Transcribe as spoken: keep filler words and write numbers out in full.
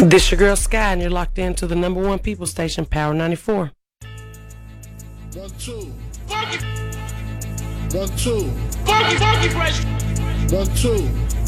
This your girl Sky, and you're locked into the number one people station, Power ninety-four. One, two. Funky, One, two. funky, funky fresh. One, two.